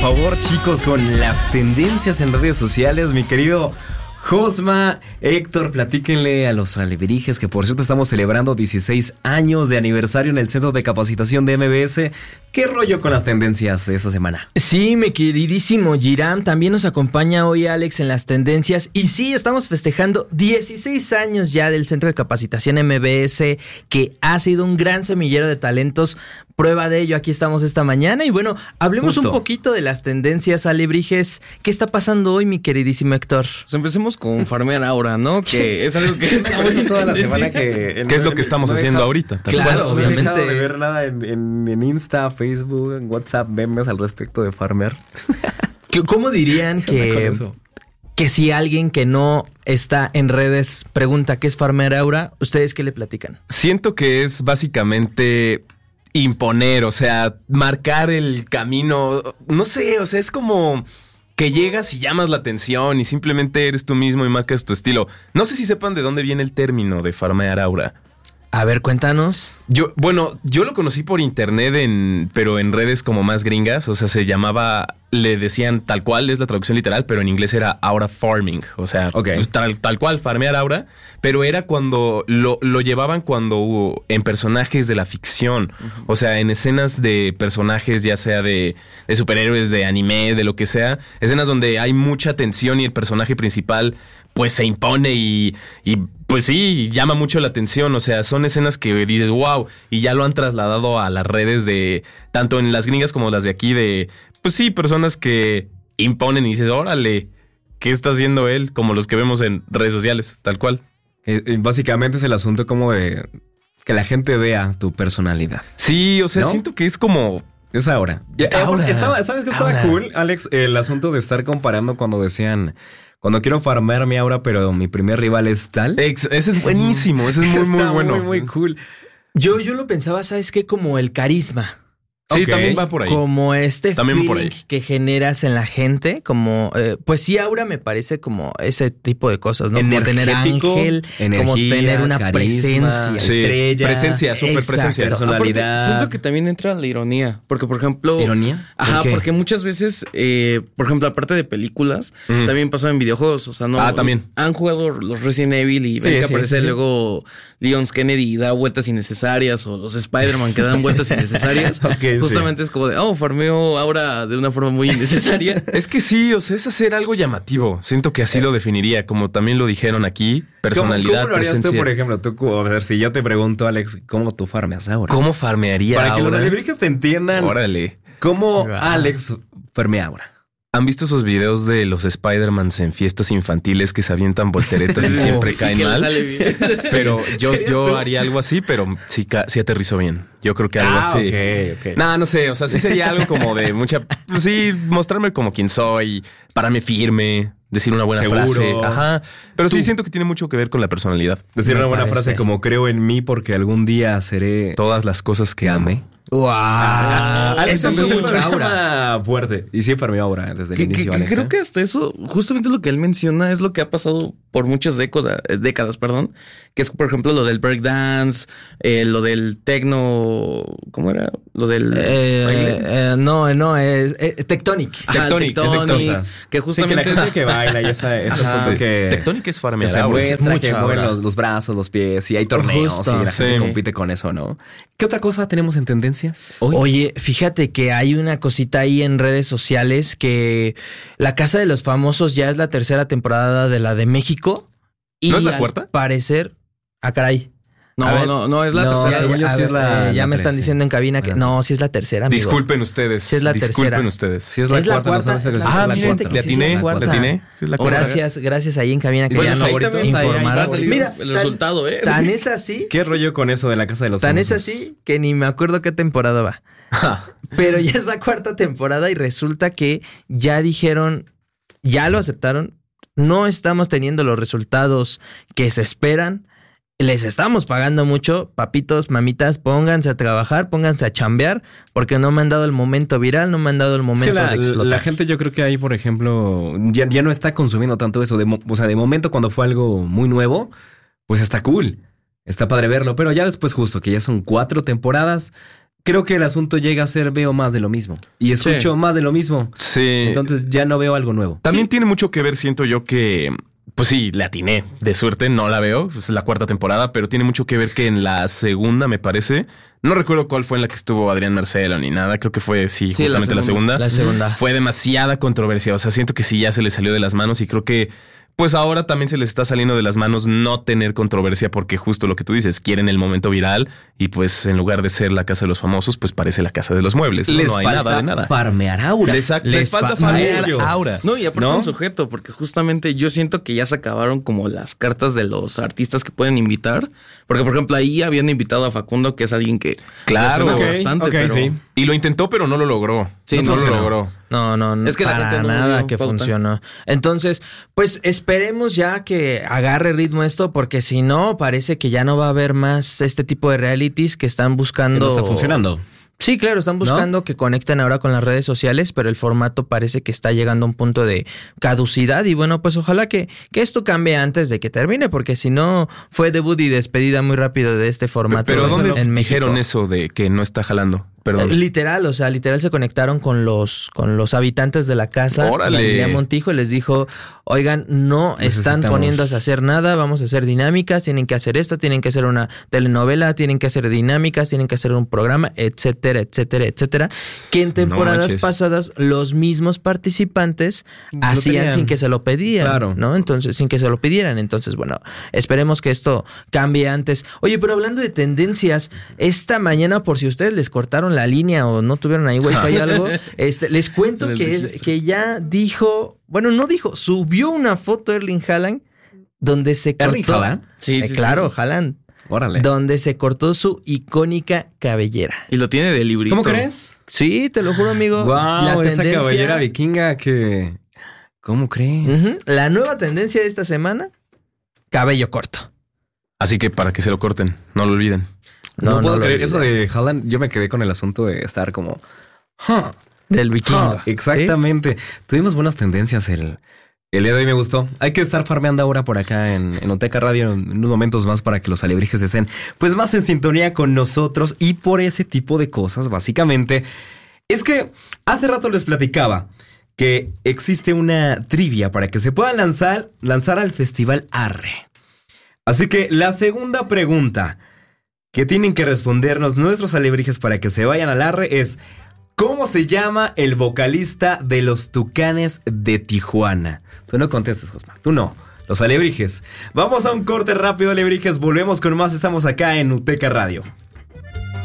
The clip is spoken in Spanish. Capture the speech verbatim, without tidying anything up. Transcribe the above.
favor, chicos, con las tendencias en redes sociales. Mi querido Josma, Héctor, platíquenle a los alebrijes que por cierto estamos celebrando dieciséis años de aniversario en el Centro de Capacitación de M B S. ¿Qué rollo con las tendencias de esta semana? Sí, mi queridísimo Giram, también nos acompaña hoy Alex en las tendencias. Y sí, estamos festejando dieciséis años ya del Centro de Capacitación M B S, que ha sido un gran semillero de talentos. Prueba de ello, aquí estamos esta mañana. Y bueno, hablemos Justo. un poquito de las tendencias, alebrijes. ¿Qué está pasando hoy, mi queridísimo Héctor? Pues empecemos con farmear ahora, ¿no? Que es algo que estamos toda la semana que... ¿Qué es lo que estamos no haciendo dejado, ahorita? Claro, cual, obviamente. No he dejado de ver nada en, en, en Insta, Facebook, en WhatsApp, memes al respecto de farmear. ¿Cómo dirían que... que si alguien que no está en redes pregunta qué es farmear ahora, ¿ustedes qué le platican? Siento que es básicamente... imponer, o sea, marcar el camino, no sé, o sea, es como que llegas y llamas la atención y simplemente eres tú mismo y marcas tu estilo. No sé si sepan de dónde viene el término de farmear aura. A ver, cuéntanos. Yo, bueno, yo lo conocí por internet, en, pero en redes como más gringas, o sea, se llamaba, le decían tal cual, es la traducción literal, pero en inglés era aura farming, o sea, okay. pues, tal, tal cual, farmear aura, pero era cuando lo, lo llevaban cuando hubo en personajes de la ficción, uh-huh. o sea, en escenas de personajes, ya sea de, de superhéroes, de anime, de lo que sea, escenas donde hay mucha tensión y el personaje principal pues se impone y, y pues sí, llama mucho la atención. O sea, son escenas que dices, wow, y ya lo han trasladado a las redes de, tanto en las gringas como las de aquí, de, pues sí, personas que imponen y dices, órale, ¿qué está haciendo él? Como los que vemos en redes sociales, tal cual. Eh, básicamente es el asunto como de que la gente vea tu personalidad. Sí, o sea, ¿no? Siento que es como... Es ahora. Ya, ahora. Estaba, ¿sabes qué estaba ahora. cool, Alex? El asunto de estar comparando cuando decían... Cuando quiero farmear mi aura, pero mi primer rival es tal. Ex, ese es buenísimo, ese es muy, muy bueno. Muy, muy cool. Yo, yo lo pensaba, ¿sabes qué? Como el carisma. Sí, okay. también va por ahí. Como este también feeling por ahí. que generas en la gente, como, eh, pues sí, aura me parece como ese tipo de cosas, ¿no? Como tener ángel, energía, como tener una carisma, presencia. Sí, estrella. Presencia, súper presencia. Personalidad. Aparte, siento que también entra la ironía, porque por ejemplo... ¿Ironía? Ajá, ¿Por porque muchas veces, eh, por ejemplo, aparte de películas, mm. también pasó en videojuegos, o sea, no... Ah, también. Han jugado los Resident Evil y ven sí, que sí, aparece sí, luego Leon Kennedy y da vueltas innecesarias, o los Spider-Man que dan vueltas innecesarias. okay, Justamente sí. es como de, oh, farmeo ahora de una forma muy innecesaria. Es que sí, o sea, es hacer algo llamativo. Siento que así lo definiría, como también lo dijeron aquí, personalidad, ¿Cómo, cómo lo harías presencia? tú, por ejemplo? Tú, a ver, si yo te pregunto, Alex, ¿cómo tú farmeas ahora? ¿Cómo farmearía Para ahora? que los alebrijes te entiendan. Órale. ¿Cómo wow. Alex farmea ahora? ¿Han visto esos videos de los Spider-Mans en fiestas infantiles que se avientan volteretas y siempre caen mal? Pero yo, yo haría algo así, pero sí, sí aterrizó bien. Yo creo que algo ah, así. Okay, okay. No, no sé. O sea, sí sería algo como de mucha... Pues sí, mostrarme como quien soy, pararme firme, decir una buena Seguro. frase. Ajá. Pero Tú. sí siento que tiene mucho que ver con la personalidad. Decir Me una buena parece. frase como creo en mí porque algún día seré todas las cosas que ame. ¡Wow! Ah, Alex eso empezó fue un mucha programa aura. fuerte. Y sí farmeó ahora desde el que, inicio, que, Alex. Creo ¿eh? que hasta eso, justamente lo que él menciona es lo que ha pasado por muchas décadas, décadas, perdón, que es, por ejemplo, lo del breakdance, eh, lo del techno, ¿cómo era? Lo del... Eh, eh, no, no, es eh, Tectonic. Ajá, Tectonic, Tectonic, cosas. que justamente... Sí, que la gente que baila y esa, ese asunto que... Tectonic es farmear Que se ahora. muestra, mucha que mueven ahora. los, los brazos, los pies y hay torneos Justo, y la gente sí. compite con eso, ¿no? ¿Qué otra cosa tenemos en tendencias hoy? Oye, fíjate que hay una cosita ahí en redes sociales que La Casa de los Famosos ya es la tercera temporada de la de México. Y ¿No es la al cuarta? parecer... Ah, caray. No, A ver, no, no, es la no, tercera. según yo A sí ver, es la- eh, ya la me están trece. diciendo en cabina que... Ah. No, sí es la tercera, amigo. Disculpen ustedes. Sí, es la Disculpen tercera. ustedes. Si es la es la cuarta, cuarta, no sabes es si la- es Ah, la bien, cuarta. que le sí es atiné, la cuarta. le atiné. Sí, es la cuarta. Gracias, gracias ahí en cabina que Bueno, ya nos favoritos, ahí- ahí informaron. va a salir Mira, el tan- resultado, ¿eh? Tan es así, ¿Qué rollo con eso de la Casa de los tan es Famosos? así que ni me acuerdo qué temporada va. Pero ya es la cuarta temporada y resulta que ya dijeron, ya lo aceptaron, no estamos teniendo los resultados que se esperan, les estamos pagando mucho, papitos, mamitas, pónganse a trabajar, pónganse a chambear, porque no me han dado el momento viral, no me han dado el Es momento que la, de explotar. la gente yo creo que ahí, por ejemplo, ya, ya no está consumiendo tanto eso. De, mo- o sea, de momento cuando fue algo muy nuevo, pues está cool. Está padre verlo. Pero ya después justo, que ya son cuatro temporadas, creo que el asunto llega a ser veo más de lo mismo. Y escucho sí. más de lo mismo. Sí. Entonces ya no veo algo nuevo. También sí. tiene mucho que ver, siento yo, que... Pues sí, le atiné. De suerte no la veo. Es la cuarta temporada, pero tiene mucho que ver que en la segunda, me parece... No recuerdo cuál fue en la que estuvo Adrián Marcelo ni nada. Creo que fue, sí, sí justamente la segunda, la segunda. La segunda. Fue demasiada controversia. O sea, siento que sí ya se le salió de las manos y creo que... Pues ahora también se les está saliendo de las manos no tener controversia porque justo lo que tú dices, quieren el momento viral y pues en lugar de ser la casa de los famosos, pues parece la casa de los muebles. Les no, no hay falta nada de nada. farmear aura. Les, les, les falta fa farmear aura. No, y aparte ¿no? un sujeto, porque justamente yo siento que ya se acabaron como las cartas de los artistas que pueden invitar. Porque, por ejemplo, ahí habían invitado a Facundo, que es alguien que... Claro, okay, bastante, okay, pero... sí. Y lo intentó, pero no lo logró. Sí, no, no no lo logró. No, no, no. Es que para la gente no nada que pauta. funcionó. Entonces, pues esperemos ya que agarre ritmo esto, porque si no, parece que ya no va a haber más este tipo de realities que están buscando... Que no está funcionando. Sí, claro, están buscando ¿no? que conecten ahora con las redes sociales, pero el formato parece que está llegando a un punto de caducidad y bueno, pues ojalá que, que esto cambie antes de que termine, porque si no fue debut y despedida muy rápido de este formato. Pero ¿dónde en México? Dijeron eso de que no está jalando? Perdón. Eh, literal, o sea, literal se conectaron con los con los habitantes de la casa. ¡Órale! Galilea Montijo y les dijo, oigan, no están poniéndose a hacer nada, vamos a hacer dinámicas, tienen que hacer esto, tienen que hacer una telenovela, tienen que hacer dinámicas, tienen que hacer un programa, etcétera, etcétera, etcétera. Que en temporadas no pasadas los mismos participantes lo hacían tenían. sin que se lo pedían, claro. ¿no? Entonces, sin que se lo pidieran. Entonces, bueno, esperemos que esto cambie antes. Oye, pero hablando de tendencias, esta mañana, por si ustedes les cortaron la línea o no tuvieron ahí wifi o algo, este, les cuento que, es, que ya dijo, bueno, no dijo, subió una foto Erling Haaland donde se cortó. ¿Erling Haaland? Sí, sí, eh, claro, sí. Haaland. Órale. Donde se cortó su icónica cabellera. Y lo tiene de librito. ¿Cómo crees? Sí, te lo juro, amigo. Wow, la esa tendencia... cabellera vikinga que... ¿Cómo crees? Uh-huh. La nueva tendencia de esta semana, cabello corto. Así que para que se lo corten, no lo olviden. No, no, no puedo creer. Olvidé. Eso de Haaland, yo me quedé con el asunto de estar como... Huh, Del vikingo. huh, exactamente. ¿Sí? Tuvimos buenas tendencias el, el día de hoy, me gustó. Hay que estar farmeando ahora por acá en, en Uteca Radio en unos momentos más para que los alebrijes estén pues más en sintonía con nosotros y por ese tipo de cosas, básicamente. Es que hace rato les platicaba que existe una trivia para que se puedan lanzar, lanzar al Festival Arre. Así que la segunda pregunta que tienen que respondernos nuestros alebrijes para que se vayan al Arre es: ¿cómo se llama el vocalista de los Tucanes de Tijuana? Tú no contestes, Josma. Tú no. Los alebrijes. Vamos a un corte rápido, alebrijes. Volvemos con más. Estamos acá en Uteca Radio.